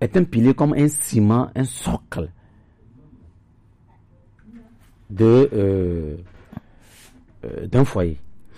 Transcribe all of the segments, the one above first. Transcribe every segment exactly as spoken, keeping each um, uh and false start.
est un pilier comme un ciment, un socle de, euh, euh, d'un foyer.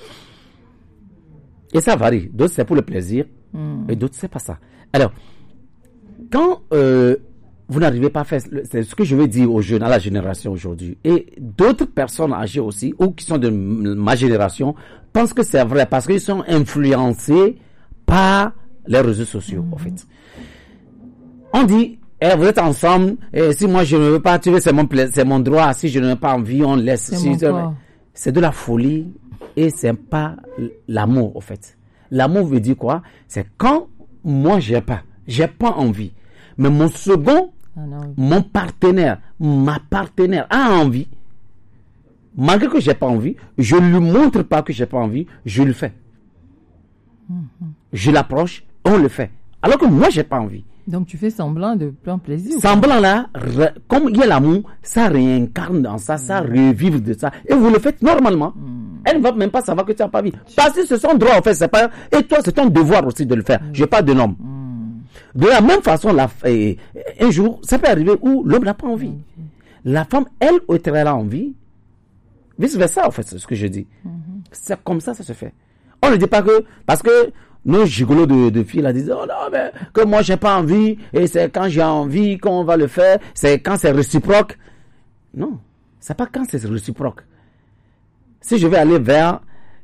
Et ça varie. D'autres, c'est pour le plaisir, mm. et d'autres, c'est pas ça. Alors, quand euh, vous n'arrivez pas à faire, c'est ce que je veux dire aux jeunes, à la génération aujourd'hui, et d'autres personnes âgées aussi, ou qui sont de ma génération, pensent que c'est vrai, parce qu'ils sont influencés par les réseaux sociaux, mm. en fait. On dit, eh, vous êtes ensemble, et si moi je ne veux pas, tu veux, c'est mon, pla- c'est mon droit, si je n'ai pas envie, on laisse. C'est, si, c'est, c'est de la folie, et c'est pas l'amour, en fait. L'amour veut dire quoi? C'est quand moi j'ai pas, j'ai pas envie, mais mon second, ah mon partenaire, ma partenaire a envie, malgré que j'ai pas envie, je lui montre pas que j'ai pas envie, je le fais. Mm-hmm. Je l'approche, on le fait. Alors que moi j'ai pas envie. Donc tu fais semblant de prendre plaisir. Semblant là, re, comme il y a l'amour, ça réincarne dans ça, ça mm. revive de ça. Et vous le faites normalement. Mm. Elle ne va même pas savoir que tu n'as pas envie. Parce que c'est son droit en fait, c'est pas. Et toi, c'est ton devoir aussi de le faire. Mm. Je parle de l'homme. Mm. De la même façon, la, eh, un jour, ça peut arriver où l'homme n'a pas envie. Mm. La femme, elle, elle a envie. Vice versa en fait, c'est ce que je dis. Mm. C'est comme ça, ça se fait. On ne dit pas que parce que nos gigolos de, de filles là disent oh non mais que moi j'ai pas envie et c'est quand j'ai envie qu'on va le faire, c'est quand c'est réciproque. Non, c'est pas quand c'est réciproque. Si je vais aller vers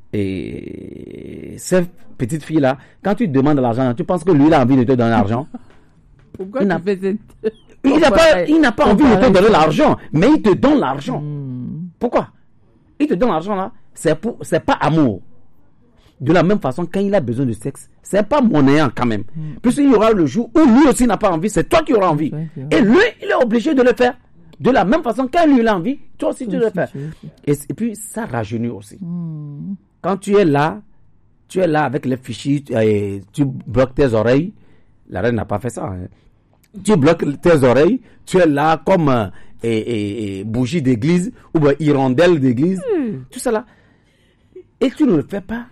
et ces petites filles là, quand tu demandes de l'argent, tu penses que lui il a envie de te donner l'argent? Pourquoi il tu fais cette... il n'a pas il n'a pas envie de te donner l'argent, mais il te donne l'argent. Hmm. Pourquoi? Il te donne l'argent là, c'est pour c'est pas amour. De la même façon, quand il a besoin de sexe, c'est pas monnayant quand même. Mm. Puisqu'il y aura le jour où lui aussi n'a pas envie, c'est toi qui auras envie. Ouais, et lui, il est obligé de le faire. De la même façon, quand lui il a envie, toi aussi tu le fais. Et, et puis, ça rajeunit aussi. Mm. Quand tu es là, tu es là avec les fichiers, et tu bloques tes oreilles. La reine n'a pas fait ça. Hein. Tu bloques tes oreilles, tu es là comme euh, et, et, et bougie d'église ou ben, hirondelle d'église. Mm. Tout ça là. Et tu ne le fais pas.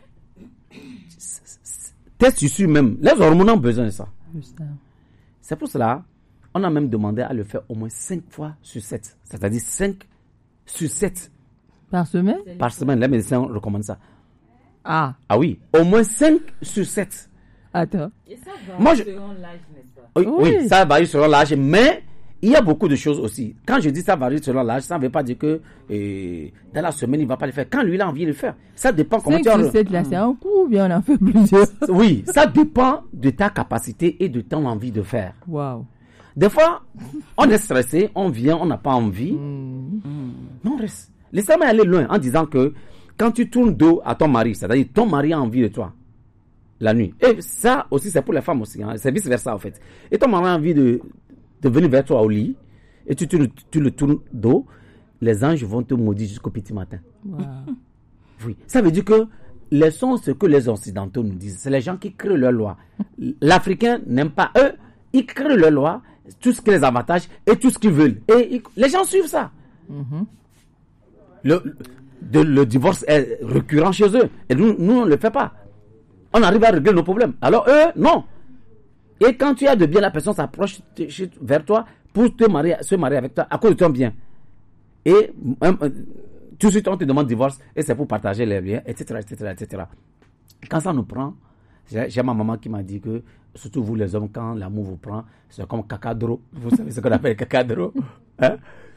Tes tissus même, les hormones ont besoin de ça. C'est pour cela, on a même demandé à le faire au moins cinq fois sur sept. C'est-à-dire cinq sur sept. Par semaine? Par semaine, les médecins recommandent ça. Ah. Ah oui, au moins cinq sur sept. Attends. Et ça va Moi, je... selon l'âge, n'est-ce pas? Oui, oui. oui, ça varie selon l'âge, mais il y a beaucoup de choses aussi. Quand je dis ça varie selon l'âge, ça ne veut pas dire que euh, dans la semaine, il ne va pas le faire. Quand lui, il a envie de le faire. Ça dépend comment tu as... cinq là, c'est un coup ou bien on en fait plusieurs? Oui, ça dépend de ta capacité et de ton envie de faire. Waouh. Des fois, on est stressé, on vient, on n'a pas envie. Mm. Mais on reste. L'islam est allé loin en disant que quand tu tournes dos à ton mari, c'est-à-dire ton mari a envie de toi, la nuit. Et ça aussi, c'est pour les femmes aussi. Hein, c'est vice-versa, en fait. Et ton mari a envie de... de venir vers toi au lit, et tu, tu, tu, tu le tournes dos, les anges vont te maudire jusqu'au petit matin. Wow. Oui. Ça veut dire que laissons ce que les Occidentaux nous disent. C'est les gens qui créent leurs lois. L'Africain n'aime pas eux, ils créent leurs lois, tout ce qui les avantage et tout ce qu'ils veulent. Et ils, les gens suivent ça. Mm-hmm. Le, de, le divorce est récurrent chez eux. Et nous, nous on ne le fait pas. On arrive à régler nos problèmes. Alors eux, non. Et quand tu as de bien, la personne s'approche vers toi pour te marier, se marier avec toi à cause de ton bien. Et euh, tout de suite, on te demande divorce et c'est pour partager les biens, et cetera, et cetera, et cetera. Quand ça nous prend, j'ai, j'ai ma maman qui m'a dit que, surtout vous les hommes, quand l'amour vous prend, c'est comme cacadro. Vous savez ce qu'on appelle cacadro? Hein?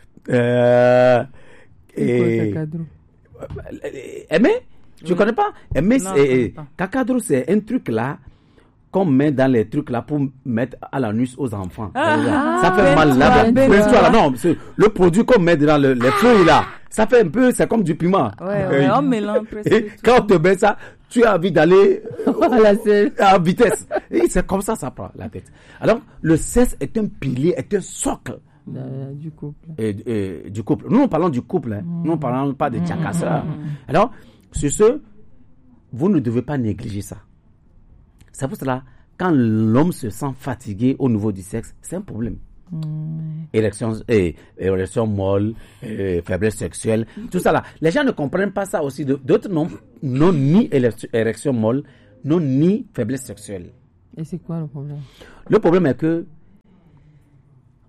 Euh, et... cacadro? Aimer? Tu ne connais pas? Aimer, non, c'est... Cacadro, c'est un truc là qu'on met dans les trucs là pour mettre à l'anus aux enfants. Ah, ça fait mal là. là. Non, c'est le produit qu'on met dans le, les feuilles là. Ça fait un peu, c'est comme du piment. Ouais, ouais, on mélange presque. Quand on te met ça, tu as envie d'aller à vitesse. Et c'est comme ça, ça prend la tête. Alors, le sexe est un pilier, est un socle. Euh, du couple. Et, et, du couple. Nous, nous parlons du couple. Hein. Mmh. Nous, ne parlons pas de tchakassa. Mmh. Alors, sur ce, vous ne devez pas négliger ça. C'est pour cela, quand l'homme se sent fatigué au niveau du sexe, c'est un problème. Mmh. Érection, eh, érection molle, eh, faiblesse sexuelle, tout ça là. Les gens ne comprennent pas ça aussi. D'autres n'ont, n'ont ni érection molle, n'ont ni faiblesse sexuelle. Et c'est quoi le problème? Le problème est que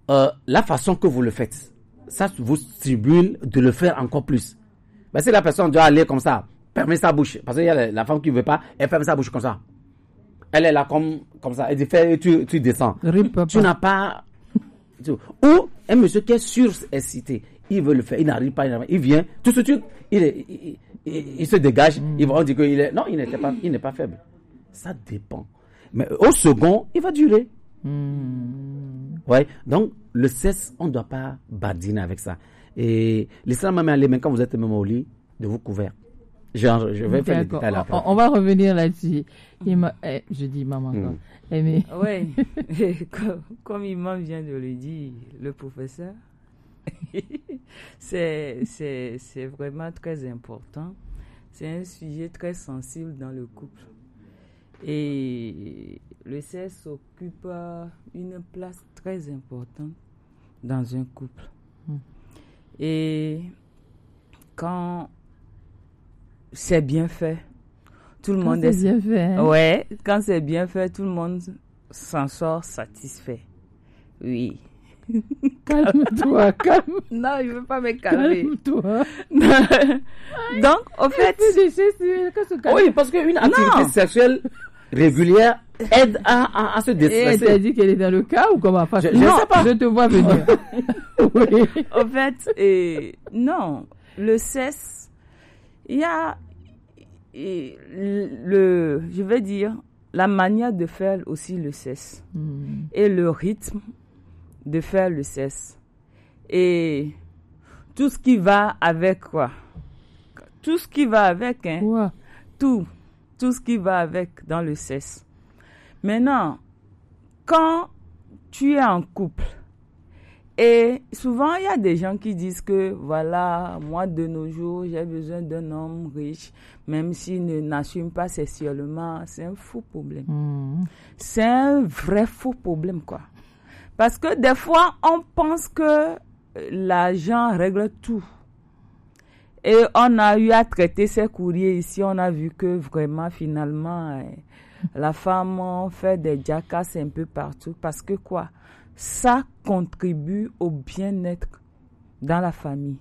euh, la façon que vous le faites, ça vous stimule de le faire encore plus. Ben, si la personne doit aller comme ça, fermer sa bouche, parce qu'il y a la, la femme qui ne veut pas, elle ferme sa bouche comme ça. Elle est là comme, comme ça, elle dit, fais, tu, tu descends. Rip, tu n'as pas... Tu, ou un monsieur qui est surexcité, il veut le faire, il n'arrive pas, il, n'arrive, il vient, tout ce truc, il, est, il, il, il se dégage, mm. il va, on dit qu'il est... Non, il n'était pas, il n'est pas faible. Ça dépend. Mais au second, il va durer. Mm. Ouais, donc le sexe, on ne doit pas badiner avec ça. Et l'islam m'a mis les mains quand vous êtes même au lit, de vous couvrir. Je, je vais faire les détails après. On, on va revenir là-dessus. Eh, je dis maman. Mm. Eh, mais... Oui, comme, comme Imam vient de le dire, le professeur, c'est, c'est, c'est vraiment très important. C'est un sujet très sensible dans le couple. Et le sexe occupe une place très importante dans un couple. Mm. Et quand c'est bien fait, tout le quand monde c'est est bien fait. Hein? Ouais, quand c'est bien fait, tout le monde s'en sort satisfait. Oui. Calme-toi, calme. Non, je ne veux pas me calmer. Calme-toi. Donc, au fait... Oui, parce qu'une activité non. sexuelle régulière aide à, à, à se déstresser. Et elle dit qu'elle est dans le cas ou comment? Je ne sais pas. Je te vois venir. Oui. En fait, et, non, le cesse, il y a, et, le, je vais dire, la manière de faire aussi le cesse mm. et le rythme de faire le cesse et tout ce qui va avec quoi. Tout ce qui va avec, hein. Ouais. Tout. Tout ce qui va avec dans le cesse. Maintenant, quand tu es en couple, et souvent il y a des gens qui disent que voilà, moi de nos jours, j'ai besoin d'un homme riche, même s'il ne n'assume pas sexuellement, c'est un faux problème. Mmh. C'est un vrai faux problème, quoi. Parce que des fois, on pense que l'argent règle tout. Et on a eu à traiter ces courriers ici, on a vu que vraiment, finalement, eh, la femme fait des jacasses un peu partout. Parce que quoi? Ça contribue au bien-être dans la famille.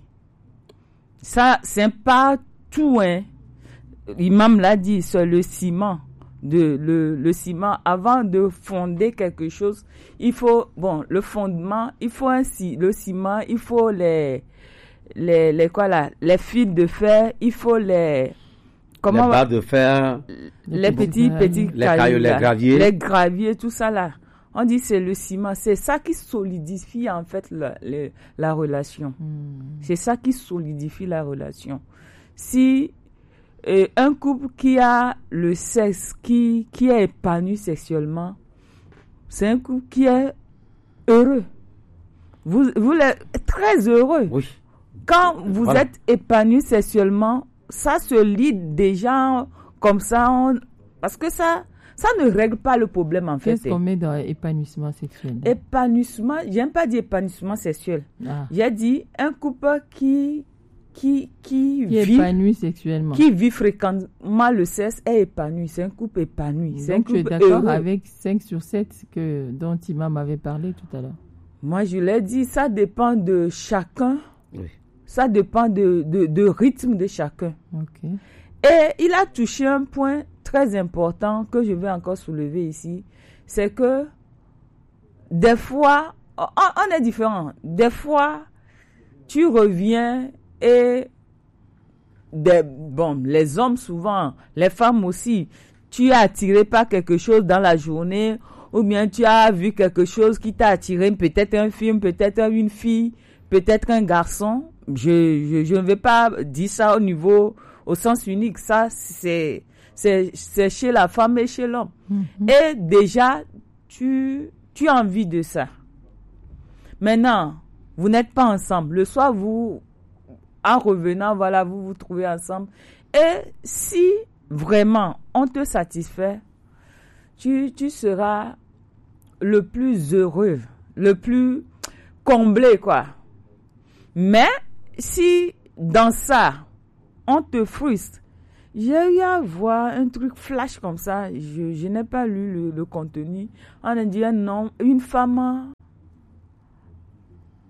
Ça, c'est pas tout, hein. L'imam l'a dit, c'est le ciment. De, le, le ciment, avant de fonder quelque chose, il faut, bon, le fondement, il faut un, le ciment, il faut les... Les, les quoi là, les fils de fer, il faut les comment les barres de fer, les, les petits petits les cailloux, les graviers, les graviers, tout ça là. On dit c'est le ciment, c'est ça qui solidifie en fait la, la, la relation. Hmm. C'est ça qui solidifie la relation. Si euh, un couple qui a le sexe qui qui est épanoui sexuellement, c'est un couple qui est heureux. Vous vous êtes très heureux. Oui. Quand vous voilà. êtes épanoui sexuellement, ça se lit déjà comme ça, on, parce que ça, ça ne règle pas le problème en fait. Qu'est-ce qu'on met dans épanouissement sexuel? Épanouissement, j'aime pas dire épanouissement sexuel. Ah. J'ai dit un couple qui qui qui, qui vit épanoui sexuellement, qui vit fréquemment le sexe est épanoui. C'est un couple épanoui. C'est Donc un couple tu es d'accord heureux. Avec cinq sur sept que dont Imam avait parlé tout à l'heure? Moi, je l'ai dit, ça dépend de chacun. Oui. Ça dépend de, de, de rythme de chacun. Okay. Et il a touché un point très important que je vais encore soulever ici. C'est que des fois, on, on est différent. Des fois, tu reviens et des, bon, les hommes souvent, les femmes aussi, tu es attiré par quelque chose dans la journée ou bien tu as vu quelque chose qui t'a attiré, peut-être un film, peut-être une fille, peut-être un garçon. Je, je, je ne vais pas dire ça au niveau, au sens unique. Ça, c'est, c'est, c'est chez la femme et chez l'homme. Mm-hmm. Et déjà, tu, tu as envie de ça. Maintenant, vous n'êtes pas ensemble. Le soir, vous, en revenant, voilà, vous vous trouvez ensemble. Et si vraiment on te satisfait, tu, tu seras le plus heureux, le plus comblé, quoi. Mais, si dans ça, on te frustre, j'ai eu à voir un truc flash comme ça, je, je n'ai pas lu le, le contenu. On a dit un homme, une femme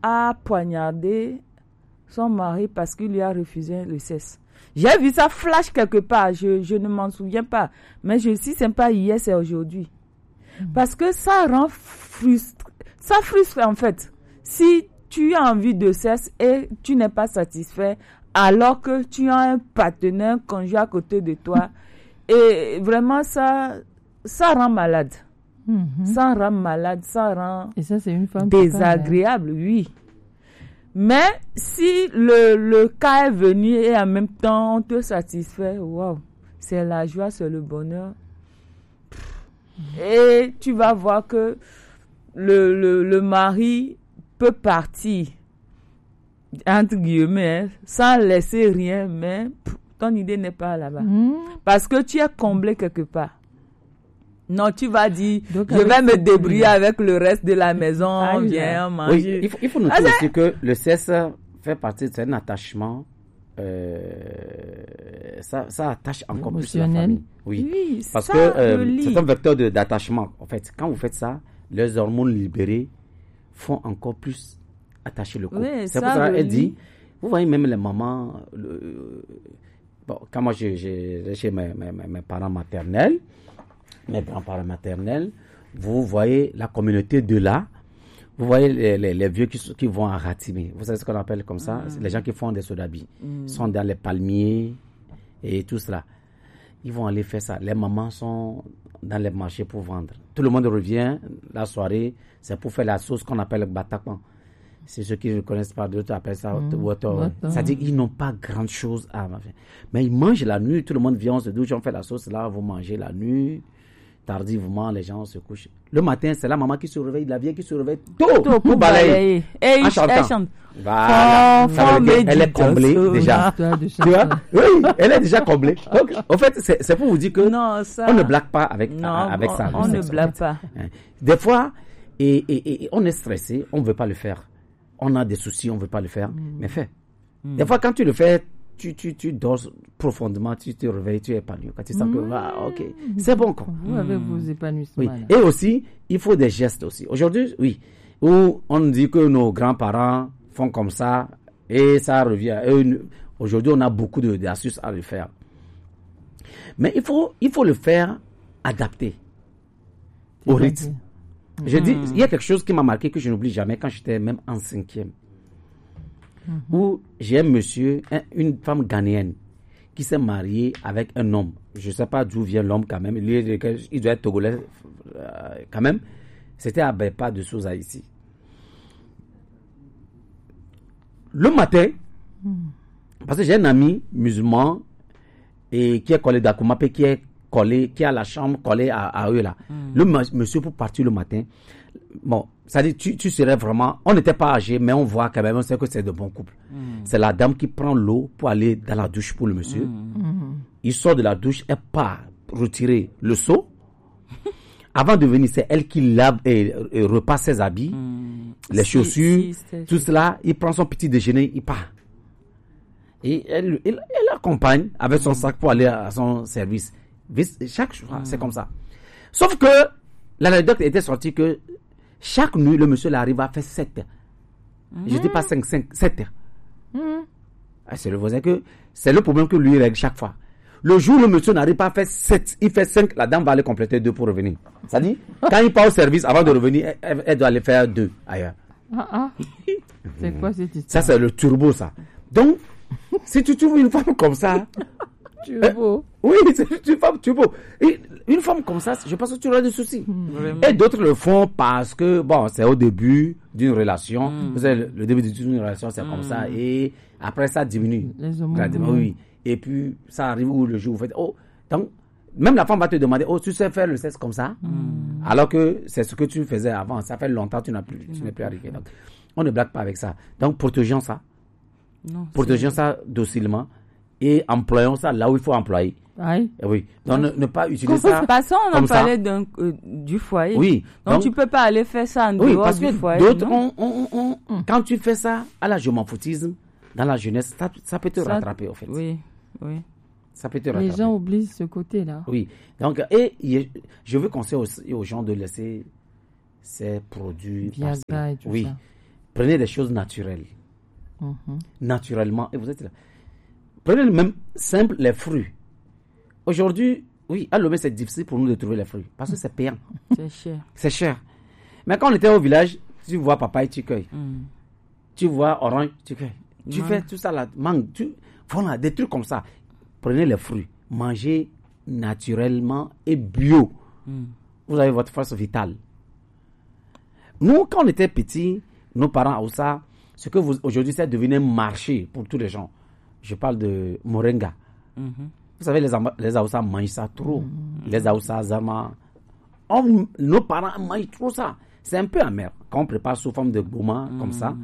a poignardé son mari parce qu'il lui a refusé le cesse. J'ai vu ça flash quelque part, je, je ne m'en souviens pas. Mais je, si ce n'est pas hier, c'est aujourd'hui. Mmh. Parce que ça rend frustre. Ça frustre en fait. Si tu as envie de cesse et tu n'es pas satisfait, alors que tu as un partenaire conjugal à côté de toi, et vraiment ça, ça rend malade. Mmh. Ça rend malade, ça rend et ça, c'est une femme désagréable, parle, hein. Oui. Mais si le, le cas est venu et en même temps on te satisfait, waouh, c'est la joie, c'est le bonheur. Et tu vas voir que le, le, le mari peut partir, entre guillemets, hein, sans laisser rien, mais pff, ton idée n'est pas là-bas. Mmh. Parce que tu es comblé quelque part. Non, tu vas dire, donc, je vais me débrouiller avec le reste de la maison, ah, viens manger. Oui, il faut, il faut noter ah, aussi que le sexe fait partie d'un attachement, euh, ça, ça attache encore plus la famille. Oui, oui parce ça, que euh, c'est un vecteur de, d'attachement. En fait, quand vous faites ça, les hormones libérées font encore plus attacher le couple. Oui, c'est ça, pour ça qu'elle dit, vous voyez même les mamans, le, bon, quand moi j'ai, j'ai chez mes, mes, mes parents maternels, mes grands-parents maternels, vous voyez la communauté de là, vous voyez les, les, les vieux qui, qui vont à Ratime. Vous savez ce qu'on appelle comme ça? Mm. Les gens qui font des sodabi. Mm. sont dans les palmiers et tout cela. Ils vont aller faire ça. Les mamans sont dans les marchés pour vendre. Tout le monde revient la soirée, c'est pour faire la sauce qu'on appelle le batakwan. C'est ceux qui ne connaissent pas, d'autres appellent ça mm. water. C'est-à-dire qu'ils n'ont pas grand chose à manger. Mais ils mangent la nuit, tout le monde vient, on se douche, on fait la sauce là, vous mangez la nuit. Tardivement, les gens se couchent. Le matin, c'est la maman qui se réveille, la vieille qui se réveille tôt, tôt pour balayer. Et en chantant. Voilà. Ça veut dire, elle est comblée déjà. Tu vois? Oui, elle est déjà comblée. Donc, en fait, c'est, c'est pour vous dire que non, ça... on ne blague pas avec, non, avec bon, ça. On ne blague pas. Des fois, et, et, et on est stressé, on ne veut pas le faire. On a des soucis, on ne veut pas le faire. Mm. Mais fais. Mm. Des fois, quand tu le fais, Tu, tu, tu dors profondément, tu te réveilles, tu es épanoui. Quand tu sens mmh. que, ah, ok, c'est bon. Quoi. Vous avez vos épanouissements. Oui. Et aussi, il faut des gestes aussi. Aujourd'hui, oui, où on dit que nos grands-parents font comme ça et ça revient. Et aujourd'hui, on a beaucoup de, d'astuces à le faire. Mais il faut, il faut le faire adapté c'est au rythme. Mmh. Je dis, il y a quelque chose qui m'a marqué que je n'oublie jamais quand j'étais même en cinquième. Mm-hmm. Où j'ai un monsieur, un, une femme ghanéenne qui s'est mariée avec un homme. Je ne sais pas d'où vient l'homme quand même. Il, il doit être togolais euh, quand même. C'était à Bepa de Souza ici. Le matin, mm. parce que j'ai un ami musulman et qui est collé d'Akoumapé, qui est collé, qui a la chambre collée à, à eux là. Mm. Le monsieur pour partir le matin. Bon, ça dit, tu, tu serais vraiment, on n'était pas âgés, mais on voit quand même, on sait que c'est de bons couples. Mm. C'est la dame qui prend l'eau pour aller dans la douche pour le monsieur. Mm. Il sort de la douche, elle part retirer le seau. Avant de venir, c'est elle qui lave et, et repasse ses habits, mm. les si, chaussures, si, tout cela. Il prend son petit déjeuner, il part. Et elle, elle, elle accompagne avec son mm. sac pour aller à son service. Chaque jour, mm. c'est comme ça. Sauf que l'anecdote était sortie que chaque nuit, le monsieur arrive à faire sept heures. Mmh. Je ne dis pas cinq, cinq, sept heures. Mmh. Ah, c'est le voisin que, c'est le problème que lui règle chaque fois. Le jour où le monsieur n'arrive pas à faire sept, il fait cinq, la dame va aller compléter deux pour revenir. Ça dit, quand il part au service, avant de revenir, elle, elle doit aller faire deux ailleurs. Ah, ah. C'est quoi cette histoire? Ça, c'est le turbo, ça. Donc, si tu trouves une femme comme ça, turbo. Euh, oui, c'est une femme turbo. Et une femme comme ça, je pense que tu auras des soucis. Mmh. Et d'autres le font parce que, bon, c'est au début d'une relation. Mmh. Vous savez, le, le début d'une relation, c'est mmh. comme ça. Et après, ça diminue. Les hommes. Oui. Et puis, ça arrive où le jour où vous faites, oh, donc, même la femme va te demander, oh, tu sais faire le sexe comme ça? Mmh. Alors que c'est ce que tu faisais avant. Ça fait longtemps que tu n'as plus, mmh. tu n'es plus arrivé. Donc, on ne blague pas avec ça. Donc, protégeons ça. Non, protégeons c'est... ça docilement. Et employons ça là où il faut employer. Oui. Oui. Donc, ne, ne pas utiliser ça. De toute façon, on en parlait d'un, euh, du foyer. Oui. Donc, donc, tu peux pas aller faire ça en oui, dehors parce du que foyer. D'autres, on, on, on, on, quand tu fais ça à la je m'en foutisme, dans la jeunesse, ça, ça peut te ça, rattraper, en fait. Oui. Oui. Ça peut te rattraper. Les gens oublient ce côté-là. Oui. Donc, et je veux conseiller aussi aux gens de laisser ces produits Viagra et tout oui. ça. Prenez des choses naturelles. Mhm. Naturellement, et vous êtes là. Prenez même simple les fruits. Aujourd'hui, oui, à Lomé, c'est difficile pour nous de trouver les fruits parce que c'est payant. C'est cher. C'est cher. Mais quand on était au village, tu vois papaye, tu cueilles. Mm. Tu vois orange, tu cueilles. Tu Mangue. fais tout ça là, mangue. Tu... Voilà, des trucs comme ça. Prenez les fruits. Mangez naturellement et bio. Mm. Vous avez votre force vitale. Nous, quand on était petits, nos parents ont ça. Ce que vous, aujourd'hui, c'est devenu un marché pour tous les gens. Je parle de moringa. Mhm. Vous savez, les, Ama- les Aoussa mangent ça trop. Les Aoussa, Zama. On- nos parents mangent trop ça. C'est un peu amer. Quand on prépare sous forme de gouma, comme ça.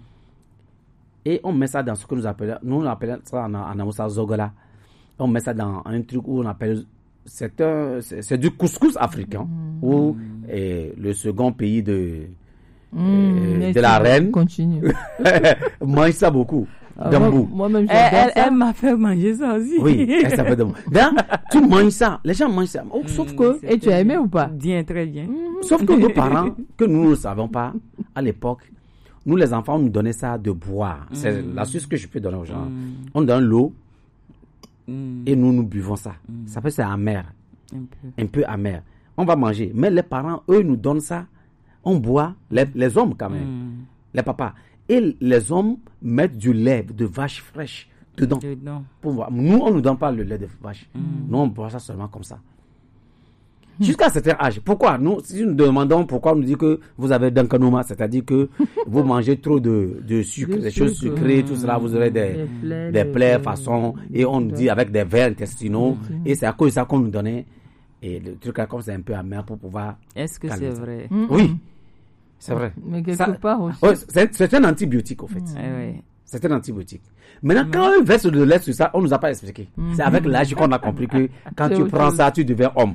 Et on met ça dans ce que nous appelons, nous on appelle ça en, en Aoussa Zogola. On met ça dans un truc où on appelle, c'est, un, c'est, c'est du couscous africain. Où eh, le second pays de, Mmh, euh, mais de la tu- reine Continue. mange ça beaucoup. Ah, moi- Dambou. Moi-même, Elle, j'adore elle, ça. elle m'a fait manger ça aussi. Oui, elle s'appelle Dambou. Là, tu manges ça. Les gens mangent ça. Oh, sauf que, Et tu as aimé ou pas? Bien, très bien. sauf que nos parents, que nous ne savons pas, à l'époque, nous les enfants, on nous donnait ça de boire. C'est l'astuce que je peux donner aux gens. On nous donne l'eau Mm. et nous, nous buvons ça. Ça peut être amer, Un peu. un peu amer. On va manger. Mais les parents, eux, nous donnent ça. On boit, les, les hommes quand même, Mm. les papas. Et les hommes mettent du lait de vache fraîche dedans. Dedans. Pour voir. Nous, on ne nous donne pas le lait de vache. Nous, on boit ça seulement comme ça. Jusqu'à un certain âge. Pourquoi? Nous, si nous demandons pourquoi on nous dit que vous avez dankanoma, c'est-à-dire que vous mangez trop de, de sucre, De des choses sucre. sucrées, tout cela, vous aurez des, Des plaies, des des- plaies, des- façon, et on nous dit avec des vers intestinaux, et c'est à cause de ça qu'on nous donnait, et le truc là, comme c'est un peu amer pour pouvoir. Est-ce que calmer c'est ça. vrai? Mhm. Oui, c'est vrai. Mais quelque Ça- part aussi. Ouais, c'est, c'est un antibiotique, au fait. Eh ouais. C'est un antibiotique. Maintenant, quand on verse de lait sur ça, on nous a pas expliqué. C'est avec l'âge qu'on a compris que quand C'est tu autre prends chose. ça, tu deviens homme.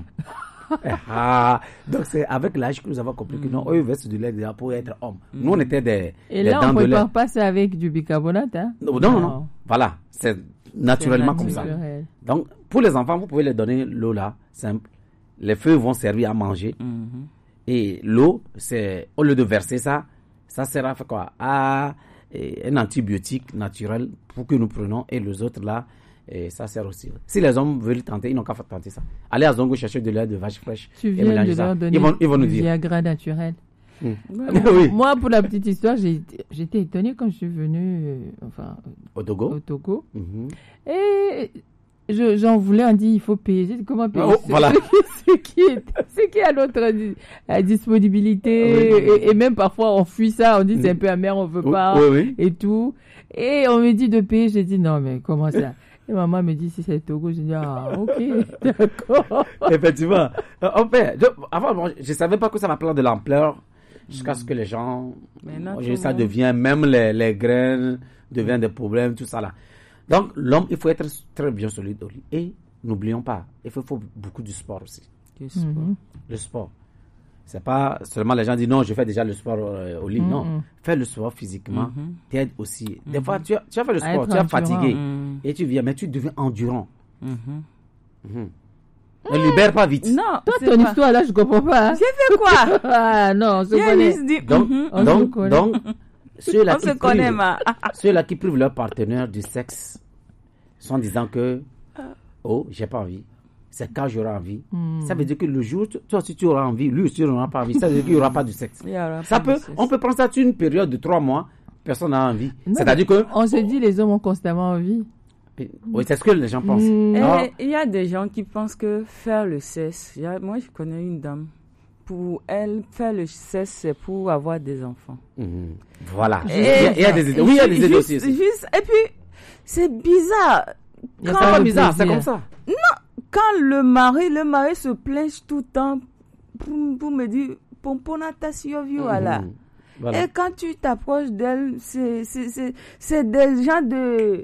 Ah, donc c'est avec l'âge que nous avons compris que non, eux versent du lait déjà pour être homme. Nous, on était des, Et des là, dents on de lait. prépare pas ça avec du bicarbonate, hein? Non, non, non. Voilà, c'est naturellement C'est comme ça. naturel. Donc, pour les enfants, vous pouvez leur donner l'eau là, simple. Les feuilles vont servir à manger. Mhm. Et l'eau, c'est, au lieu de verser ça, ça sert à faire quoi? À eh, un antibiotique naturel pour que nous prenons. Et les autres là, et ça sert aussi. Si les hommes veulent tenter, ils n'ont qu'à faire tenter ça. Allez à Zongo chercher de lait de vache fraîche. Tu et viens mélanger de ça. leur donner Ils vont, ils vont nous du dire. Viagra naturel. Oui, Moi, pour la petite histoire, j'ai- j'étais étonnée quand je suis venue euh, enfin, au Togo. au Togo. Mhm. Et je- j'en voulais, on dit il faut payer. J'ai dit, comment payer? Oh, Ce- voilà. Ce qui est, ce qui est à notre di- à disponibilité. Oui. Et, et même parfois, on fuit ça. On dit c'est un peu amer, on veut Oui, pas. oui, oui. Et tout. Et on me dit de payer. J'ai dit non, mais comment ça? Et maman me dit si c'est Togo. J'ai dit ah, ok, d'accord. Effectivement. Euh, En fait, je, avant, bon, je ne savais pas que ça va prendre de l'ampleur jusqu'à ce que les gens. Maintenant, Moi, tout je- ça le monde- devient, même les, les graines deviennent des problèmes, tout ça là. Donc, l'homme, il faut être très bien solide au lit. Et n'oublions pas, il faut, faut beaucoup du sport aussi. Du sport. Mhm. Le sport. C'est pas seulement les gens disent non, je fais déjà le sport euh, au lit. Non, Mhm. fais le sport physiquement, Mhm. t'aide aussi. Des fois, tu as, tu as fait le À sport, être tu es endurant. fatigué. Mhm. Et tu viens, mais tu deviens endurant. Mhm. Mhm. Ne libère pas vite. Non, Toi, c'est ton pas- histoire là, je comprends pas. hein. J'ai fait quoi? Ah non, on se J'ai connaît. juste dit. Donc, mhm. On se donc, connaît. donc, ceux-là On qui se connaît, privent- ma. ceux-là qui privent leur partenaire du sexe sont disant que oh, j'ai pas envie. C'est quand j'aurai envie. Hmm. Ça veut dire que le jour, tu- toi aussi tu auras envie, lui aussi n'aura pas envie. Ça veut dire qu'il n'y aura pas de sexe. Il y aura Ça pas peut, de sexe. on peut prendre ça sur une période de trois mois, personne n'a envie. Non, C'est-à-dire que, On se dit les hommes ont constamment envie. oui, c'est ce que les gens pensent. Mm. Et Non. il y a des gens qui pensent que faire le sexe, il y a- moi je connais une dame, pour elle, faire le sexe, c'est pour avoir des enfants. Mhm. Voilà. Il y, Et- a, il y a des idées. Oui, il y a des idées juste- aussi. aussi. juste- et puis, c'est bizarre. Il y a Quand- C'est pas pas de bizarre, c'est plaisir. comme ça. Quand le mari, le mari se plaint tout le temps pour, pour me dire, pomponata siovio, voilà. Mhm. Voilà. Et quand tu t'approches d'elle, c'est, c'est, c'est, c'est des gens de...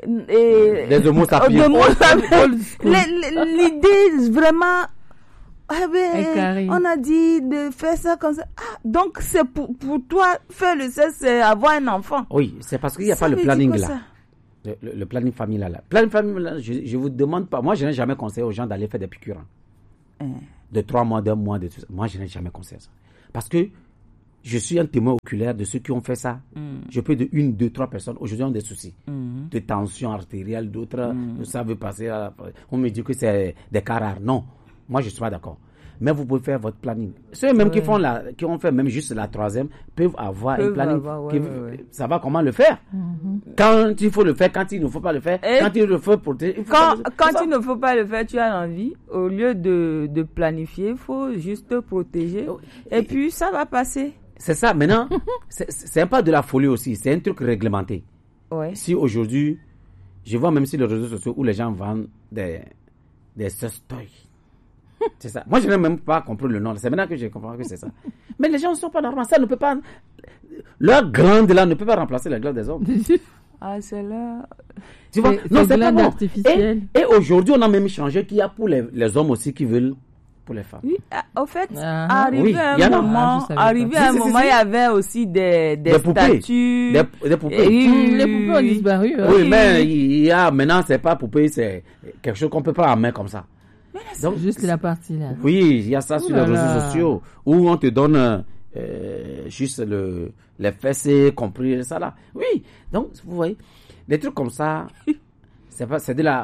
et- Des homo sapiens. de homo sapiens. Old school. Les- les- L'idée, vraiment... Ah ben, Un carré. on a dit de faire ça comme ça. Ah, donc, c'est pour, pour toi, faire le sexe, c'est avoir un enfant. Oui, c'est parce qu'il n'y a Ça pas le veut dire planning quoi, là. ça? Le, le- le planning familial là. Planning familial, je, je vous demande pas. Moi, je n'ai jamais conseillé aux gens d'aller faire des piqûres. hein. Hein. De trois mois, d'un mois, de tout ça. Moi, je n'ai jamais conseillé ça. Parce que je suis un témoin oculaire de ceux qui ont fait ça. Mm. Je peux de une, deux, trois personnes aujourd'hui ont des soucis mm. de tension artérielle, d'autres mm. ça veut passer. À, on me dit que c'est des cas rares. Non, moi je suis pas d'accord. Mais vous pouvez faire votre planning. Ceux même ouais. qui font la, qui ont fait même juste la troisième peuvent avoir peuvent un planning. Avoir, ouais, qui, ouais, ouais. Savoir comment le faire. Mm-hmm. Quand il faut le faire, quand il ne faut pas le faire, et quand il le faut protéger. Il faut quand le, quand il ne faut pas le faire, tu as envie. Au lieu de, de planifier, il faut juste protéger. Et, et puis ça va passer. C'est ça. Maintenant, c'est, c'est pas de la folie aussi. C'est un truc réglementé. Ouais. Si aujourd'hui, je vois même sur les réseaux sociaux où les gens vendent des, des sextoys. C'est ça. Moi, je n'ai même pas compris le nom. C'est maintenant que j'ai compris que c'est ça. Mais les gens ne sont pas normaux. Ça ne peut pas. Leur glande là ne peut pas remplacer la glande des hommes. Ah, c'est là. Tu vois? C'est, non, c'est, c'est pas bon. Et, et aujourd'hui, on a même changé qu'il y a pour les, les hommes aussi qui veulent pour les femmes. Oui, au fait, ah, arrivé oui, à un moment, ah, arrivé à un si, moment, si, si. il y avait aussi des, des, des statues. Des, des poupées. Et, mmh, les poupées ont disparu. Oui, oui, mais il y a, maintenant, c'est pas poupée, c'est quelque chose qu'on peut pas en mettre comme ça. Donc, juste la partie là. Oui, il y a ça Ouh sur les réseaux là. sociaux où on te donne euh, juste le, les fessées, compris ça là. Oui, donc vous voyez, des trucs comme ça, c'est pas, c'est de la,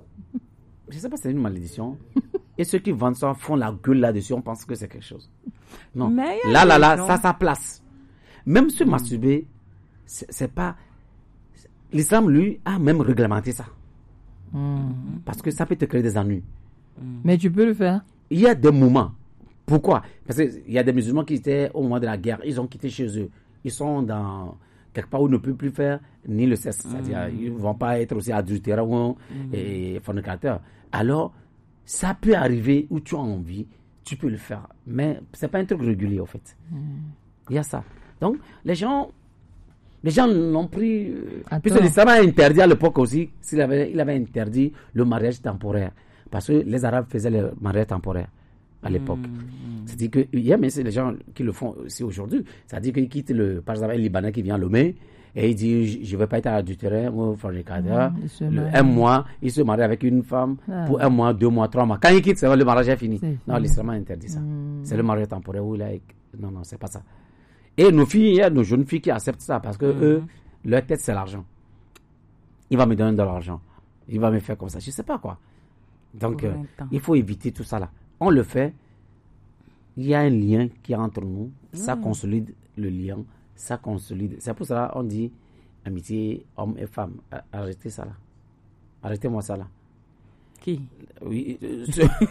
je sais pas, c'est une malédiction. Et ceux qui vendent ça font la gueule là-dessus, on pense que c'est quelque chose. Non, là, là, là, ça, ça place. Même se masturber, c'est, c'est pas, l'islam lui a même réglementé ça, mm. parce que ça peut te créer des ennuis. Mais tu peux le faire. Il y a des moments. Pourquoi? Parce qu'il y a des musulmans qui étaient au moment de la guerre. Ils ont quitté chez eux. Ils sont dans quelque part où ils ne peuvent plus faire ni le sexe. Mmh. C'est-à-dire ils ne vont pas être aussi adultérants mmh. et fornicateurs. Alors, ça peut arriver où tu as envie. Tu peux le faire. Mais ce n'est pas un truc régulier, en fait. Mmh. Il y a ça. Donc, les gens... Les gens l'ont pris... Attends. Puisque l'islam a interdit à l'époque aussi, s'il avait, il avait interdit le mariage temporaire. Parce que les Arabes faisaient le mariage temporaire à l'époque. Mmh. C'est-à-dire qu'il y a mais c'est les gens qui le font aussi aujourd'hui. C'est-à-dire qu'ils quittent, le, par exemple, un Libanais qui vient à Lomé et il dit je ne vais pas être adultéré ou fornicateur. Mmh, un mois, il se marie avec une femme ah. pour un mois, deux mois, trois mois. Quand il quitte, c'est, le mariage est fini. C'est non, l'islam a interdit ça. Mmh. C'est le mariage temporaire où il a... Non, non, c'est pas ça. Et nos filles, il y a nos jeunes filles qui acceptent ça parce que mmh. eux, leur tête, c'est l'argent. Il va me donner de l'argent. Il va me faire comme ça. Je ne sais pas quoi. Donc, euh, il faut éviter tout ça là. On le fait. Il y a un lien qui est entre nous. Mmh. Ça consolide le lien. Ça consolide. C'est pour ça qu'on dit amitié homme et femme. Arrêtez ça là. Arrêtez-moi ça là. Qui? Oui. Euh,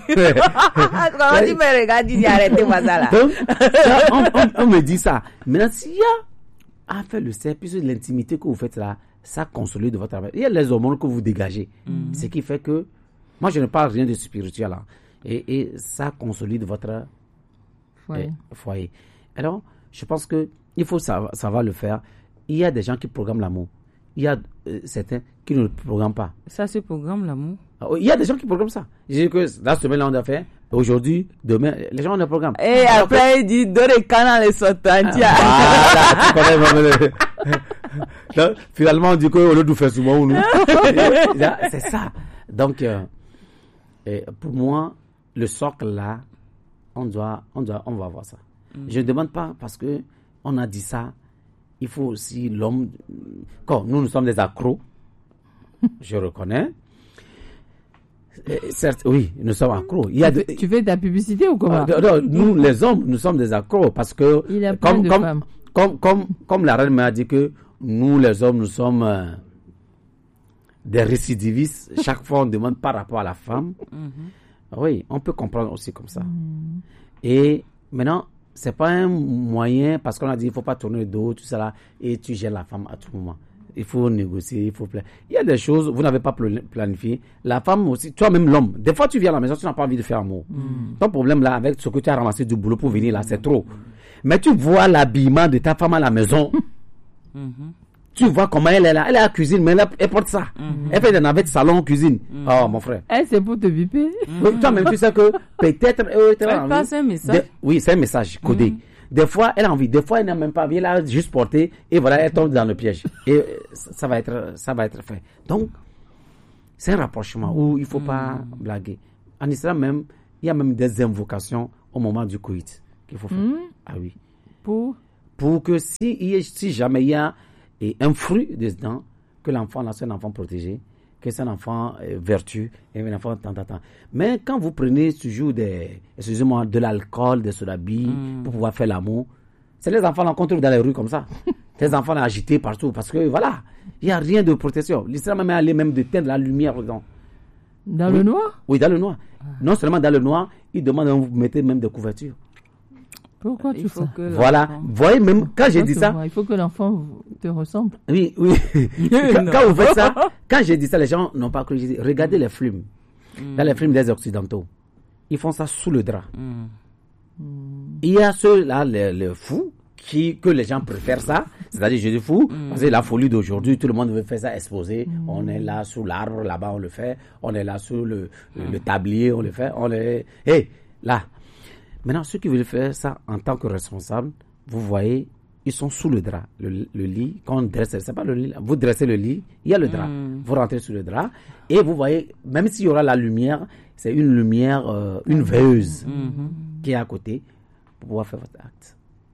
Comment tu me regardes, tu dis arrêtez-moi ça là. Donc, ça, on, on, on me dit ça. Maintenant, s'il y a à faire le cercle, puisque l'intimité que vous faites là, ça consolide votre travail. Il y a les hormones que vous dégagez. Mmh. Ce qui fait que moi, je ne parle rien de spirituel. Hein. Et, et ça consolide votre foyer. Eh, foyer. Alors, je pense qu'il faut savoir, savoir le faire. Il y a des gens qui programment l'amour. Il y a euh, certains qui ne le programment pas. Ça, c'est programme l'amour. Il y a des gens qui programment ça. Je dis que la semaine-là, on a fait. Aujourd'hui, demain, les gens ont un programme. Et alors, après, que... il dit donne les canons les sortants. Ah, voilà, tu connais. Finalement, on dit qu'au lieu de faire souvent, nous. C'est ça. Donc, euh, et pour moi, le socle là, on doit, on doit, on va voir ça. Mm. Je ne demande pas parce que on a dit ça. Il faut aussi l'homme. Quand nous, nous sommes des accros, je reconnais. Et certes, oui, nous sommes accros. Il y a de, tu fais de la publicité ou comment? euh, non, nous, les hommes, nous sommes des accros parce que il y a plein comme, de comme, femmes. Comme, comme, comme la reine m'a dit que nous, les hommes, nous sommes euh, des récidivistes. Chaque fois, on demande par rapport à la femme. Mm-hmm. Oui, on peut comprendre aussi comme ça. Mm. Et maintenant, c'est pas un moyen, parce qu'on a dit il ne faut pas tourner le dos, tout ça là, et tu gères la femme à tout moment. Il faut négocier, il faut... Pla... Il y a des choses, vous n'avez pas planifié. La femme aussi, toi-même l'homme, des fois tu viens à la maison, tu n'as pas envie de faire amour. Mm. Ton problème là, avec ce que tu as ramassé du boulot pour venir là, c'est trop. Mais tu vois l'habillement de ta femme à la maison. Mm-hmm. Tu vois comment elle est là. Elle est à la cuisine, mais elle, elle porte ça. Mm-hmm. Elle fait des navettes salon cuisine. Mm-hmm. Oh, mon frère. Elle, c'est pour te biper. Mm-hmm. Toi-même, tu sais que peut-être... Euh, elle passe un message. De, oui, c'est un message codé. Mm-hmm. Des fois, elle a envie. Des fois, elle n'a même pas envie. Elle a juste porté. Et voilà, elle tombe dans le piège. Et ça, ça va être, ça va être fait. Donc, c'est un rapprochement où il ne faut mm-hmm. pas blaguer. En islam même, il y a même des invocations au moment du coït qu'il faut faire. Mm-hmm. Ah oui. Pour pour que si, si jamais il y a et un fruit dedans, que l'enfant là, c'est un enfant protégé, que c'est un enfant euh, vertueux, et un enfant tant, tant, tant. Mais quand vous prenez toujours des, excusez-moi, de l'alcool, des soda-billes, mm. pour pouvoir faire l'amour, c'est les enfants là qu'on trouve dans les rues comme ça. Les enfants là agités partout, parce que voilà, il n'y a rien de protection. L'islam même allé même de teindre la lumière dedans. Dans oui. le noir? Oui, dans le noir. Ah. Non seulement dans le noir, il demande à vous mettez même des couvertures. Pourquoi tu fais ça? Voilà. Vous voyez, même quand j'ai dit ça. Il faut que l'enfant te ressemble. Oui, oui. quand, quand vous faites ça, quand j'ai dit ça, les gens n'ont pas cru. J'ai dit, regardez les films. Mm. Dans les films des Occidentaux, ils font ça sous le drap. Mm. Il y a ceux-là, les, les fous, qui, que les gens préfèrent ça. C'est-à-dire, je dis fou, mm. parce que la folie d'aujourd'hui, tout le monde veut faire ça exposé. Mm. On est là sous l'arbre, là-bas, on le fait. On est là sous le, le, le tablier, on le fait. On est, hé, hey, là. Maintenant, ceux qui veulent faire ça en tant que responsable, vous voyez, ils sont sous le drap. Le, le lit, quand on dresse, c'est pas le lit, vous dressez le lit, il y a le drap. Mm. Vous rentrez sous le drap et vous voyez, même s'il y aura la lumière, c'est une lumière, euh, une veilleuse mm-hmm. qui est à côté pour pouvoir faire votre acte.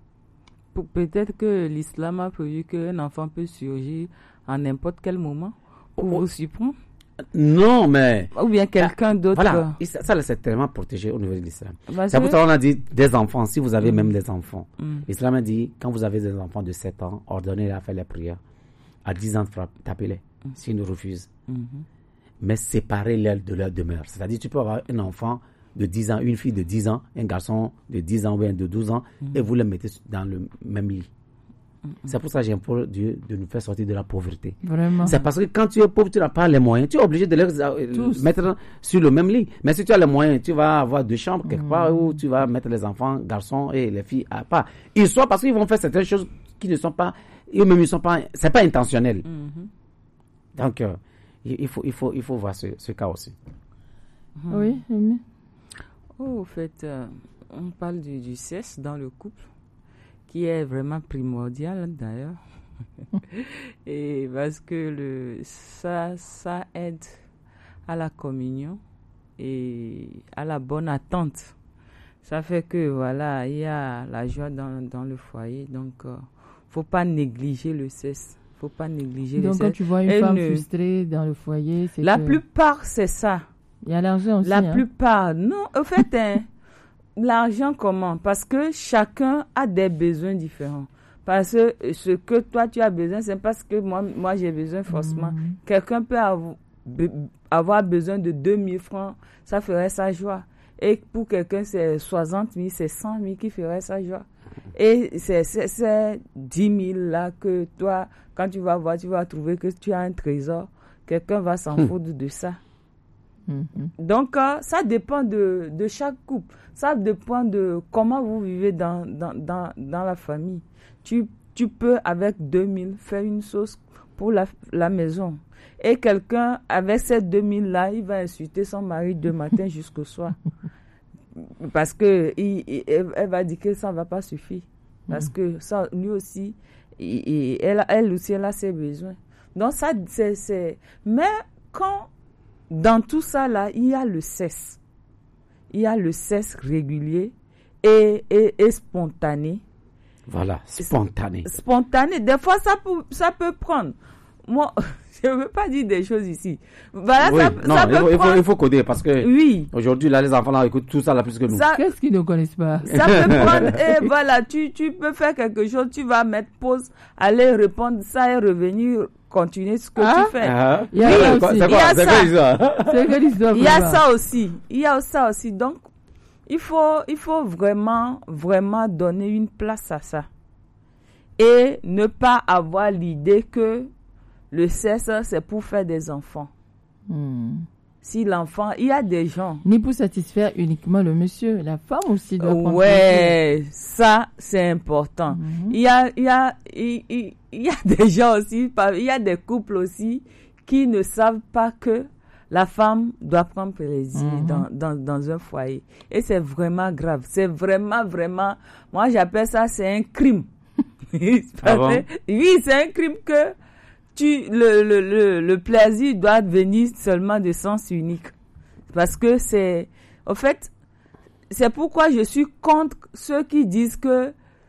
Peut-être que l'islam a prévu qu'un enfant peut surgir à n'importe quel moment pour oh. vous surprendre. Non, mais... Ou bien quelqu'un d'autre. Voilà, ça, ça c'est tellement protégé au niveau de l'islam. Bah, c'est pour ça qu'on a dit des enfants, si vous avez mm. même des enfants. Mm. L'islam a dit, quand vous avez des enfants de sept ans, ordonnez-les à faire les prières. À dix ans, tapez-les, mm. s'ils nous refusent. Mm-hmm. Mais séparez-les de leur demeure. C'est-à-dire, tu peux avoir un enfant de dix ans, une fille de dix ans, un garçon de dix ans ou bien de douze ans, mm. et vous les mettez dans le même lit. C'est pour ça que j'implore Dieu de nous faire sortir de la pauvreté. Vraiment. C'est parce que quand tu es pauvre, tu n'as pas les moyens. Tu es obligé de les euh, mettre sur le même lit. Mais si tu as les moyens, tu vas avoir deux chambres quelque mmh. part où tu vas mettre les enfants, garçons et les filles à part. Ils sont parce qu'ils vont faire certaines choses qui ne sont pas, eux-mêmes ils sont pas, c'est pas intentionnel. Mmh. Donc euh, il faut, il faut, il faut voir ce, ce cas aussi. Mmh. Oui. Mmh. Oh, au fait, euh, on parle du, du sexe dans le couple, qui est vraiment primordial d'ailleurs. Et parce que le, ça, ça aide à la communion et à la bonne attente. Ça fait que voilà, il y a la joie dans, dans le foyer. Donc, il euh, ne faut pas négliger le sexe. Faut pas négliger donc, le sexe. Donc, quand tu vois une et femme ne... frustrée dans le foyer, c'est La que... plupart, c'est ça. Il y a l'argent aussi. La hein. plupart. Non, au fait, hein, l'argent comment? Parce que chacun a des besoins différents. Parce que ce que toi tu as besoin, c'est pas ce que moi, moi j'ai besoin forcément. Mmh. Quelqu'un peut avoir, avoir besoin de deux mille francs, ça ferait sa joie. Et pour quelqu'un, c'est soixante mille, c'est cent mille qui ferait sa joie. Et c'est, c'est, c'est dix mille là que toi, quand tu vas voir, tu vas trouver que tu as un trésor. Quelqu'un va s'en mmh. foutre de ça. Mm-hmm. Donc, euh, ça dépend de, de chaque couple. Ça dépend de comment vous vivez dans, dans, dans, dans la famille. Tu, tu peux, avec deux mille, faire une sauce pour la, la maison. Et quelqu'un, avec ces deux mille-là, il va insulter son mari de matin jusqu'au soir. Parce que il, il, elle va dire que ça ne va pas suffire. Parce mm. que ça, lui aussi, il, il, elle, elle aussi, elle a ses besoins. Donc, ça, c'est... c'est... Mais quand... Dans tout ça, là, il y a le cesse. Il y a le cesse régulier et, et, et spontané. Voilà, spontané. Spontané. Des fois, ça peut, ça peut prendre. Moi, je ne veux pas dire des choses ici. Voilà, oui, ça, non, ça il, peut faut, prendre... il faut coder parce que oui. Aujourd'hui, là, les enfants là, écoutent tout ça là plus que nous. Ça, qu'est-ce qu'ils ne connaissent pas? Ça peut prendre. Et voilà, tu, tu peux faire quelque chose, tu vas mettre pause, aller répondre ça et revenir. Continuer ce que ah, tu fais. Ah, il y a, oui, ça aussi. Il y a ça. C'est que l'histoire. Il y a ça aussi. Il y a ça aussi. Donc, il faut, il faut vraiment, vraiment donner une place à ça. Et ne pas avoir l'idée que le sexe, c'est pour faire des enfants. Hmm. Si l'enfant, il y a des gens... Ni pour satisfaire uniquement le monsieur, la femme aussi doit prendre ouais, plaisir. Ça, c'est important. Mm-hmm. Il y a, il y a, il, il, il y a des gens aussi, il y a des couples aussi qui ne savent pas que la femme doit prendre plaisir mm-hmm. dans, dans, dans un foyer. Et c'est vraiment grave. C'est vraiment, vraiment... Moi, j'appelle ça, c'est un crime. Ah bon? Oui, c'est un crime que... Tu, le, le, le, le plaisir doit venir seulement de sens unique. Parce que c'est... Au fait, c'est pourquoi je suis contre ceux qui disent que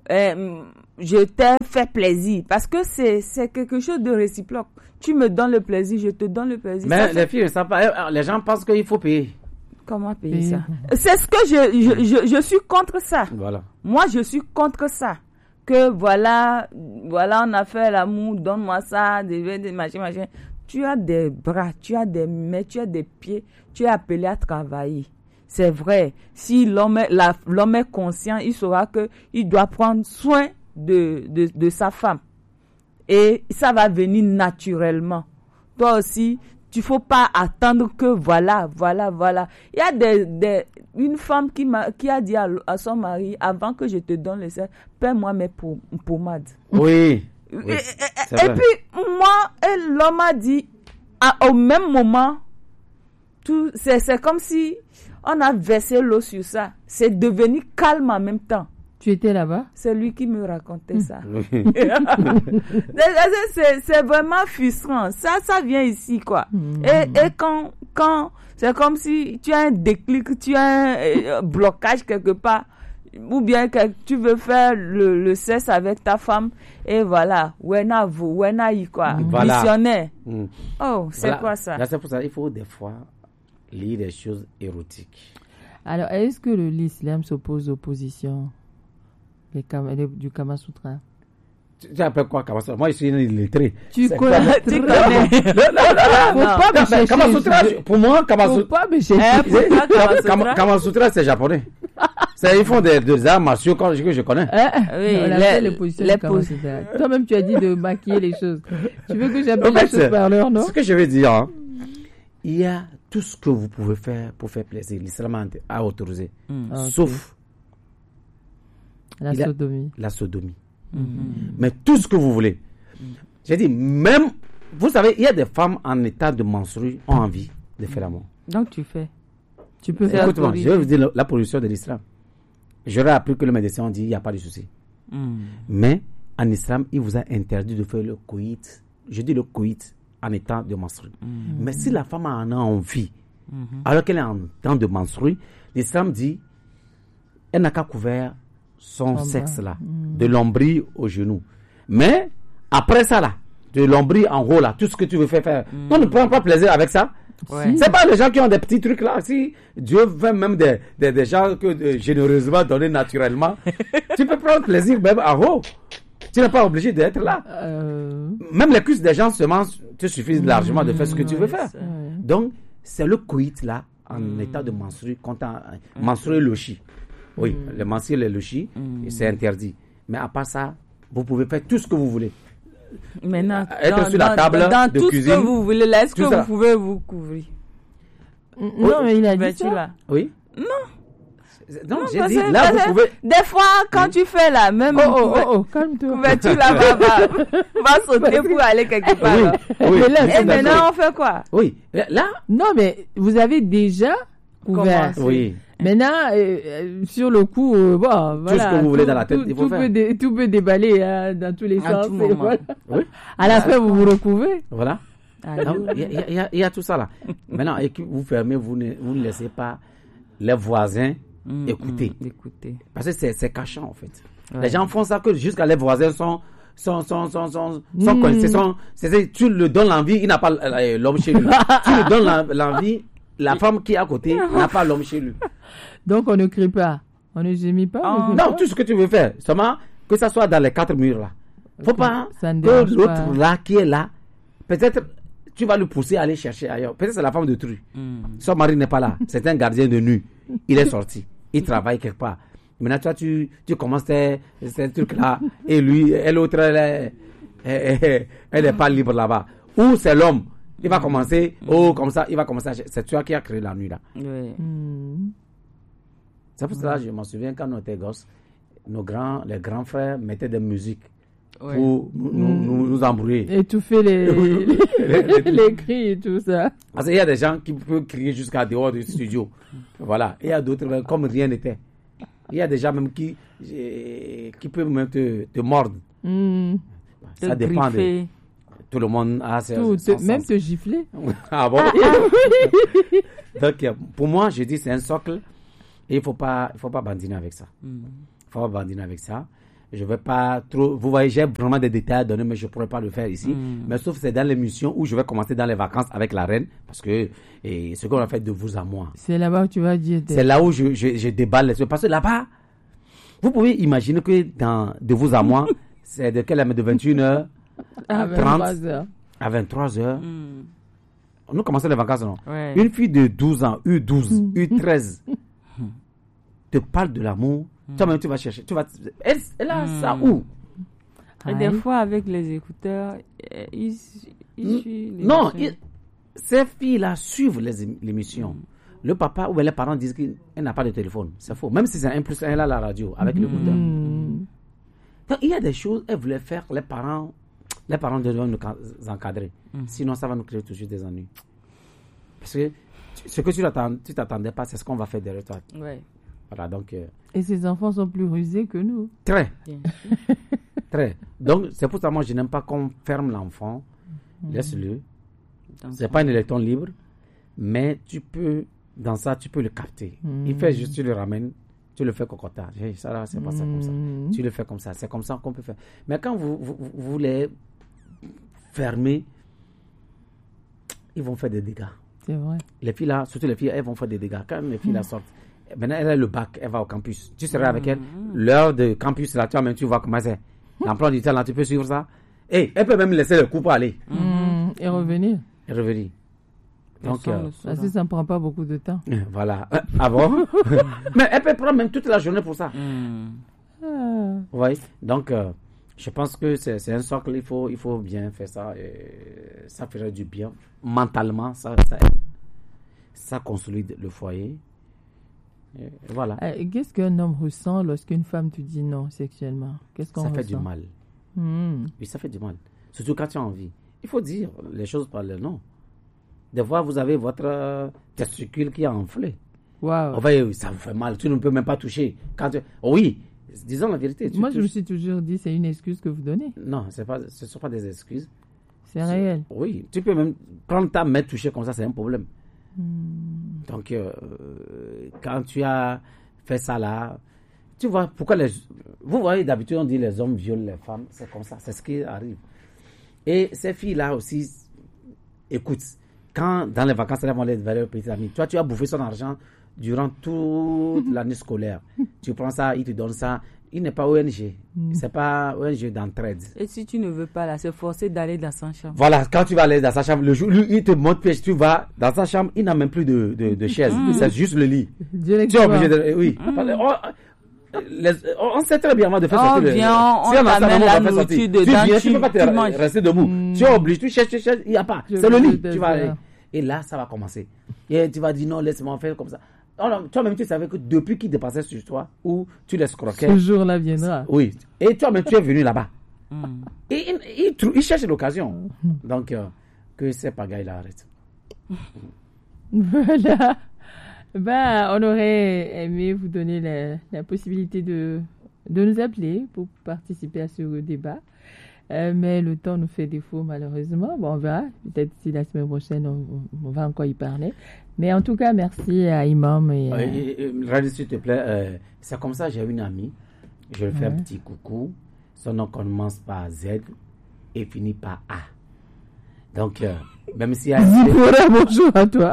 euh, je t'ai fait plaisir. Parce que c'est, c'est quelque chose de réciproque. Tu me donnes le plaisir, je te donne le plaisir. Mais Ça, les c'est- filles ne savent pas. Les gens pensent qu'il faut payer. Comment payer Payer. ça? C'est ce que je, je, je, je suis contre ça. Voilà. Moi, je suis contre ça. Que voilà, voilà, on a fait l'amour, donne-moi ça, des, des machins, machins. Tu as des bras, tu as des mains, tu as des pieds, tu es appelé à travailler. C'est vrai. Si l'homme est, la- l'homme est conscient, il saura que il doit prendre soin de, de, de sa femme. Et ça va venir naturellement. Toi aussi, tu faut pas attendre que voilà, voilà, voilà. Il y a des, des, une femme qui m'a, qui a dit à, l- à son mari, avant que je te donne le sexe, paie-moi mes pom- pommades. Oui. oui, Et, et- c'est et vrai. puis, moi, et l'homme a dit, à- au même moment, tout, c'est, c'est comme si on a versé l'eau sur ça. C'est devenu calme en même temps. Tu étais là-bas? C'est lui qui me racontait ça. Oui. C'est- c'est, c'est vraiment frustrant. Ça, ça vient ici, quoi. Et, et quand, quand, c'est comme si tu as un déclic, tu as un euh, blocage quelque part, ou bien que tu veux faire le, le sexe avec ta femme, et voilà, wena vous, wena y, quoi. Voilà. Missionnaire. Mm. Oh, c'est Voilà. quoi ça? Là, c'est pour ça qu'il faut des fois lire des choses érotiques. Alors, est-ce que le- l'islam s'oppose aux positions des Kam- des- du Kama Sutra? Tu, tu appelles quoi Kama Sutra? Moi, je suis illettré. Tu C'est connais? quoi? Tu connais? Non, non, non, Faut non. pas me Non, mais chercher. Kama Sutra, je- pour moi, Kama Faut Sutra, pas me chercher. Hein, pourquoi Kama Sutra? Kama, Kama Sutra, c'est japonais. C'est, ils font des, des arts martiaux quand- que je connais. Hein? Oui, On les- appelle les positions les du Kama pos- Sutra. Toi-même, tu as dit de maquiller les choses. Tu veux que j'appelle En fait, les choses c'est- par leur nom? Ce que je veux dire, hein, il y a tout ce que vous pouvez faire pour faire plaisir. L'islam a- a autorisé. Ah, ok. Sauf La il a- sodomie. la sodomie. Mais tout ce que vous voulez. J'ai dit, même, vous savez, il y a des femmes en état de menstruer ont envie de faire l'amour. Donc tu fais. Tu peux faire. Écoute-moi, autorisé. je vais vous dire la, la position de l'islam. J'aurais appris que le médecin a dit, il n'y a pas de souci. Mais en islam, il vous a interdit de faire le coït. Je dis le coït en état de menstruer. Mais si la femme en a envie, alors qu'elle est en temps de menstruer, l'islam dit, elle n'a qu'à couvrir son bas. sexe là, de l'ombril au genou. Mais après ça là, de l'ombril en haut là, tout ce que tu veux faire faire, on ne prend pas plaisir avec ça. Ouais. C'est pas les gens qui ont des petits trucs là. Si Dieu veut même des, des, des gens que euh, généreusement donnés naturellement, tu peux prendre plaisir même en haut. Tu n'es pas obligé d'être là. Euh, Même les cuisses des gens seulement te suffisent largement de faire ce que tu veux faire. ouais. Donc, c'est le coït là, en état de menstruer, quand on menstruer le chi. Oui, le menstruer le chi, et c'est interdit. Mais à part ça, vous pouvez faire tout ce que vous voulez. Maintenant, Être dans, sur la dans- table dans de tout cuisine, ce que vous voulez, là, est-ce tout que ça. vous pouvez vous couvrir? Non, mais il a dit Ben, tu ça. là. Oui? Non. Non, j'ai Parce dit, que- là, parce vous que pouvez. Des fois, quand tu fais la même Oh, oh, couver- oh, oh, calme-toi. couverture là, va, va, va sauter pour aller quelque part. Oui, là. oui, Mais là, je Et suis d'accord. maintenant, on fait quoi? Oui, là, Non, mais vous avez déjà couvert. Comment? oui. Maintenant, euh, euh, sur le coup, euh, bon, voilà. ce que vous voulez dans la tête, tout, il faut tout faire. peut dé- tout peut déballer hein, dans tous les À sens. tout et moment. voilà. Oui. À la fin, vous vous recouvrez. Voilà. Ah, Donc, Il y, a- il y a- il y a- il y a tout ça là. Maintenant, et que vous fermez, vous ne, vous ne laissez pas les voisins Mm, écouter. mm, écoutez. Parce que c'est c'est cachant en fait. Ouais. Les gens font ça que jusqu'à les voisins sont sont sont sont sont, sont Mm. connectés, sont- c'est- c'est- tu le donnes l'envie, il n'a pas euh, l'homme chez lui. Tu lui donnes l'en- l'envie, la femme qui est à côté n'a pas l'homme chez lui. Donc, on ne crie pas. On ne gémit pas. on ne Ah. crie Non, pas. tout ce que tu veux faire, seulement que ça soit dans les quatre murs là. Faut Ok, pas ça ne que dérange l'autre pas. là qui est là, peut-être tu vas le pousser à aller chercher ailleurs. Peut-être c'est la femme de Tru. Son mari n'est pas là. C'est un gardien de nuit. Il est sorti. Il travaille quelque part. Maintenant, toi, tu, tu commences ces, ces trucs-là. Et lui, et l'autre, elle est, elle, elle- elle est pas libre là-bas. Ou c'est l'homme. Il va commencer, oh, comme ça, il va commencer à chercher. C'est toi qui as créé la nuit là. Ouais. Hmm. C'est pour ça que je m'en souviens quand on était gosses, nos grands, les grands frères mettaient des musiques Ouais. pour nous, nous, nous, nous embrouiller. Étouffer les, Oui. les, les cris et tout ça. Parce qu'il y a des gens qui peuvent crier jusqu'à dehors du studio. Voilà. Et il y a d'autres, ben, comme rien n'était. Il y a des gens même qui, eh, qui peuvent même te, te mordre. Hmm. Ça Te dépend de griffer. tout le monde a ses, Tout, son te- même sens. te gifler. Ah bon? Donc, euh, pour moi, je dis c'est un socle et il ne faut pas, il faut pas bandiner avec ça. Il Mm. faut pas bandiner avec ça. je vais pas trop... Vous voyez, j'ai vraiment des détails à donner, mais je pourrais pas le faire ici. Mm. Mais sauf c'est dans l'émission où je vais commencer dans les vacances avec la reine, parce que et ce qu'on a fait de vous à moi. C'est là-bas où tu vas dire... Des... C'est là où je, je, je déballe les choses. Parce que là-bas, vous pouvez imaginer que dans de vous à moi, c'est de quelle heure? De vingt et une heures à vingt-trois heures. À vingt-trois heures. Mm. Nous commençons les vacances, non? Ouais. Une fille de douze ans, U douze, U treize, te parle de l'amour. Mm. Toi-même, tu vas chercher. Tu vas... Elle, elle a mm. ça où? Et des fois, avec les écouteurs, ils, ils suivent les Non, il, ces filles-là suivent les, l'émission. Mm. Le papa ou les parents disent qu'elle n'a pas de téléphone. C'est faux. Même si c'est un plus un, elle a la radio avec mm. l'écouteur. Donc, il y a des choses, elles voulaient faire, les parents, les parents doivent nous encadrer. Mm. Sinon, ça va nous créer toujours des ennuis. Parce que ce que tu ne t'attendais pas, c'est ce qu'on va faire derrière toi. Ouais. Voilà, donc... Euh, Et ces enfants sont plus rusés que nous. Très. Très. Donc, c'est pour ça que moi, je n'aime pas qu'on ferme l'enfant. Mm. Laisse-le. Ce n'est pas un électron libre. Mais tu peux, dans ça, tu peux le capter. Mm. Il fait juste, tu le ramènes. Tu le fais cocotta. Hey, ça là, c'est pas ça comme ça. Tu le fais comme ça. C'est comme ça qu'on peut faire. Mais quand vous, vous, vous les fermez, ils vont faire des dégâts. C'est vrai. Les filles là, surtout les filles, elles vont faire des dégâts. Quand les filles là sortent, maintenant elle a le bac, elle va au campus. Tu seras avec elle. L'heure de campus là, tu vois, même tu vois comment c'est. L'emploi du temps là, tu peux suivre ça. Et elle peut même laisser le couple aller. Mmh. Et revenir. Et revenir. Donc, euh, parce que ça ne prend pas beaucoup de temps. Voilà. Ah bon? Mais elle peut prendre même toute la journée pour ça. Mm. Ah. Oui. Donc, euh, je pense que c'est, c'est un socle. Il faut, il faut bien faire ça. Et ça ferait du bien. Mentalement, ça, ça, ça consolide le foyer. Et voilà. Euh, qu'est-ce qu'un homme ressent lorsqu'une femme te dit non sexuellement? Qu'est-ce qu'on ça ressent? fait du mal. Mm. Oui, ça fait du mal. Surtout quand tu as envie. Il faut dire les choses par le nom. Des fois, vous avez votre euh, testicule qui est enflé. Wow. Enfin, ça vous fait mal. Tu ne peux même pas toucher. Quand tu... oh, oui, disons la vérité. Moi, touches... je me suis toujours dit, c'est une excuse que vous donnez. Non, c'est pas, ce ne sont pas des excuses. C'est, c'est réel. Oui, tu peux même prendre ta main, toucher comme ça, c'est un problème. Hmm. Donc, euh, quand tu as fait ça là, tu vois, pourquoi les... Vous voyez, d'habitude, on dit les hommes violent les femmes. C'est comme ça, c'est ce qui arrive. Et ces filles-là aussi, écoute, quand dans les vacances, elles vont aller vers leurs petits amis. Toi, tu as bouffé son argent durant toute l'année scolaire. Tu prends ça, il te donne ça. Il n'est pas O N G. Mm. C'est pas O N G d'entraide. Et si tu ne veux pas là, c'est forcé d'aller dans sa chambre. Voilà, quand tu vas aller dans sa chambre, le jour, lui, il te montre piège. Tu vas dans sa chambre, il n'a même plus de, de, de chaise. Mm. C'est juste le lit. Tu es obligé de. Oui. Mm. On, les, on sait très bien avant de faire oh, sortir. Viens, le, on si on a t'amène ça, la nourriture dedans. Tu viens, tu ne peux pas te manges. rester debout. Mm. Tu es obligé, tu cherches, tu cherches, il n'y a pas. Je c'est le lit. Tu vas aller. Et là, ça va commencer. Et tu vas dire non, laisse-moi faire comme ça. Alors, toi-même, tu savais que depuis qu'il dépassait sur toi, ou tu laisses croquer. Ce jour-là viendra. Oui. Et toi-même, tu es venu là-bas. Mm. Et il, il, il, il cherche l'occasion. Mm. Donc, euh, que ces pagailles-là arrêtent. Voilà. Ben, on aurait aimé vous donner la, la possibilité de, de nous appeler pour participer à ce débat. Euh, mais le temps nous fait défaut malheureusement. Bon, on verra. Peut-être si la semaine prochaine, on, on va encore y parler. Mais en tout cas, merci à Imam. Et, euh... euh, Radis, s'il te plaît, euh, c'est comme ça, j'ai une amie. Je lui fais ouais. un petit coucou. Son nom commence par Z et finit par A. Donc, euh, même si... Zipora, bonjour à toi.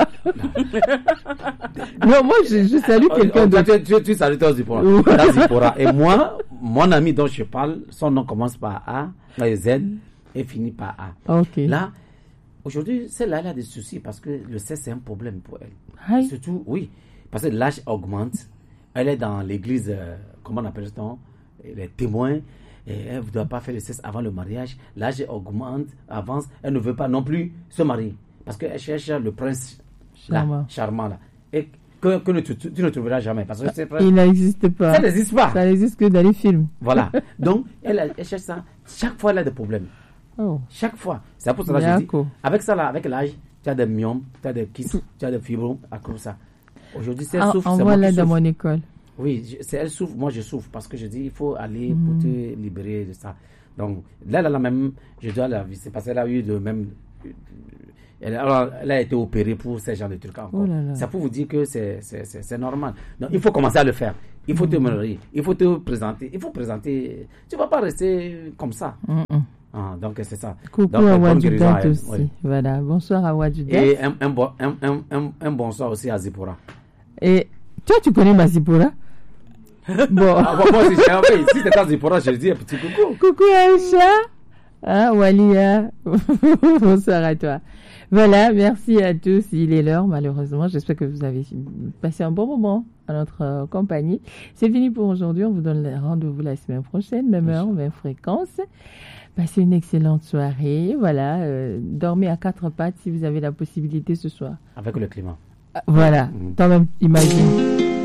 Non, moi, je, je salue quelqu'un d'autre. Tu, tu, tu salues toi, Zipora. Zipora. Et moi, mon ami dont je parle, son nom commence par A, Z, et finit par A. Okay. Là, aujourd'hui, celle-là, elle a des soucis parce que le sexe, c'est un problème pour elle. Hi. Surtout, oui, parce que l'âge augmente. Elle est dans l'église, euh, comment on appelle ça, les témoins. Et elle ne doit pas faire le sexe avant le mariage. L'âge augmente, avance. Elle ne veut pas non plus se marier. Parce qu'elle cherche le prince charmant. Là, charmant là. Et que, que tu, tu ne trouveras jamais. Parce que c'est il n'existe pas. Ça n'existe pas. Ça n'existe que dans les films. Voilà. Donc, elle, elle cherche ça. Chaque fois, elle a des problèmes. Oh. Chaque fois. C'est pour ça que je dis. Avec ça, là, avec l'âge, tu as des myomes, tu as des kystes, tu as des fibromes à cause de ça. Aujourd'hui, c'est elle souffre. Envoie-la dans mon école. Oui, je, c'est elle souffre, moi je souffre parce que je dis il faut aller mmh. pour te libérer de ça. Donc là, là, là même, je dois la visiter parce qu'elle a eu de même Elle, alors, elle a été opérée pour ces genres de trucs encore. Oh là là. Ça pour vous dire que c'est, c'est, c'est, c'est normal. Donc, il faut commencer à le faire. Il faut te mûrir. Il faut te présenter. Il faut présenter. Tu ne vas pas rester comme ça. Mm-mm. Ah, donc, c'est ça. Coucou donc, à bonne guérison Wadjudat à elle. aussi. Oui. Voilà. Bonsoir à Wadjudat. Et un, un, bon- un, un, un, un bonsoir aussi à Zipora. Et toi, tu connais ma Zipora? Bon. Ah, bon, moi, si, j'ai- oui, si c'était à Zipora, je dis un petit coucou. Coucou Aïcha. Hein, Walia. Bonsoir à toi. Voilà, merci à tous. Il est l'heure, malheureusement. J'espère que vous avez passé un bon moment à notre euh, compagnie. C'est fini pour aujourd'hui. On vous donne le rendez-vous la semaine prochaine, même heure, même fréquence. Passez une excellente soirée. Voilà, euh, dormez à quatre pattes si vous avez la possibilité ce soir. Avec le climat. Voilà, Mhm. toi-même, imagine.